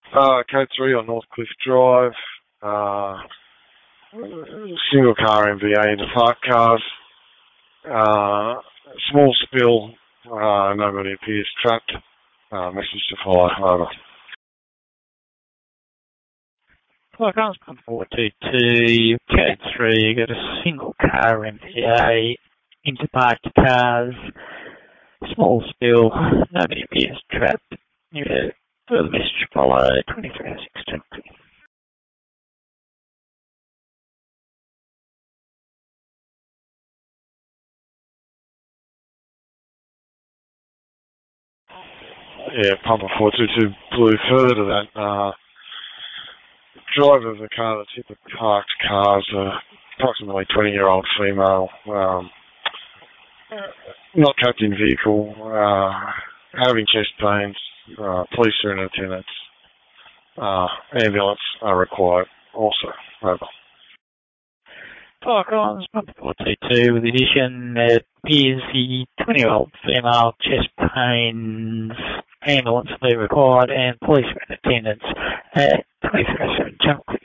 Code 3 on Northcliffe Drive. Single car MVA into parked cars. Small spill. Nobody appears trapped. Message to follow. Over. Like I was on 422, code 3, you got a single car MVA into parked cars, small spill, nobody appears trapped. You have further message to follow, 230620. Yeah, Pumper 422 Blue. Further to that, driver of the car that's hit the parked cars, approximately 20-year-old female, not trapped in vehicle, having chest pains, police are in attendance, ambulance are required also. Over. Park on 422 with addition, it appears the 20-year-old female, chest pains, ambulance will be required, and police are in attendance at 2307 Jungle.